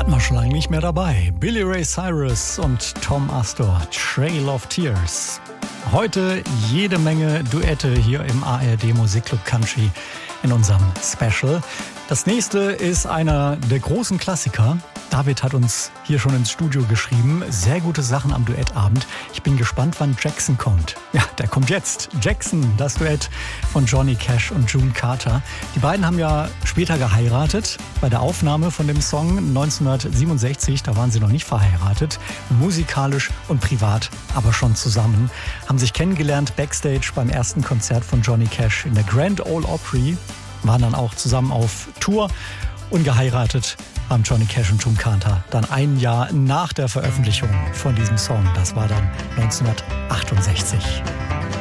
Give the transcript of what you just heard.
Hatten wir schon lange nicht mehr dabei. Billy Ray Cyrus und Tom Astor, Trail of Tears. Heute jede Menge Duette hier im ARD Musikclub Country in unserem Special. Das nächste ist einer der großen Klassiker. David hat uns hier schon ins Studio geschrieben. Sehr gute Sachen am Duettabend. Ich bin gespannt, wann Jackson kommt. Ja, der kommt jetzt. Jackson, das Duett von Johnny Cash und June Carter. Die beiden haben ja später geheiratet. Bei der Aufnahme von dem Song 1967, da waren sie noch nicht verheiratet. Musikalisch und privat aber schon zusammen. Haben sich kennengelernt backstage beim ersten Konzert von Johnny Cash in der Grand Ole Opry. Waren dann auch zusammen auf Tour und geheiratet haben Johnny Cash und June Carter dann ein Jahr nach der Veröffentlichung von diesem Song. Das war dann 1968.